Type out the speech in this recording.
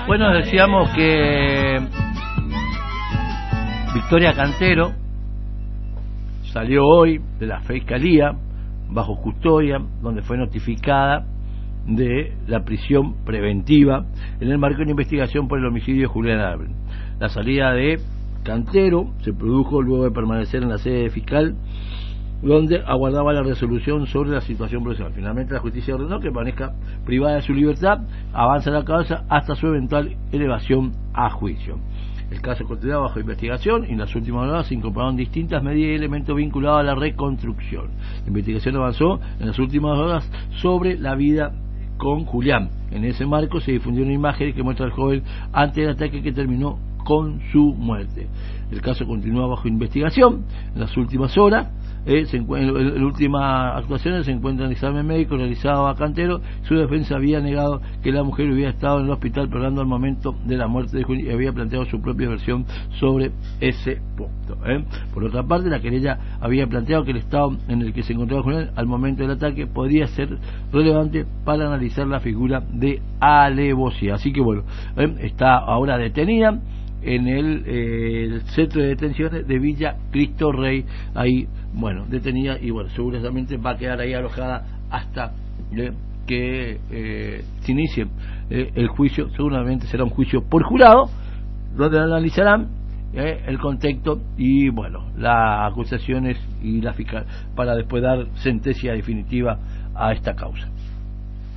Bueno, decíamos que Victoria Cantero salió hoy de la Fiscalía bajo custodia, donde fue notificada de la prisión preventiva en el marco de una investigación por el homicidio de Julián Arbel. La salida de Cantero se produjo luego de permanecer en la sede fiscal, donde aguardaba la resolución sobre la situación procesal. Finalmente la justicia ordenó que permanezca privada de su libertad, avanza la causa hasta su eventual elevación a juicio. El caso continúa bajo investigación y en las últimas horas se incorporaron distintas medidas y elementos vinculados a la reconstrucción. La investigación avanzó en las últimas horas sobre la vida con Julián. En ese marco se difundió una imagen que muestra al joven antes del ataque que terminó con su muerte. El caso continúa bajo investigación. En las últimas horas, en últimas actuaciones se encuentra el examen médico realizado a Cantero. Su defensa había negado que la mujer hubiera estado en el hospital peleando al momento de la muerte de Julián y había planteado su propia versión sobre ese punto. Por otra parte, la querella había planteado que el estado en el que se encontraba Julián al momento del ataque podría ser relevante para analizar la figura de alevosía. Así que bueno, está ahora detenida en el centro de detenciones de Villa Cristo Rey, ahí, bueno, detenida y bueno, seguramente va a quedar ahí alojada hasta que se inicie el juicio. Seguramente será un juicio por jurado, donde analizarán el contexto y bueno, las acusaciones y la fiscal para después dar sentencia definitiva a esta causa.